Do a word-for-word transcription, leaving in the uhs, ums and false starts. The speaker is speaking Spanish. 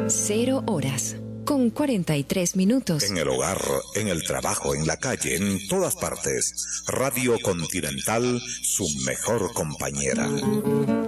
Cero horas, con cuarenta y tres minutos. En el hogar, en el trabajo, en la calle, en todas partes. Radio Continental, su mejor compañera.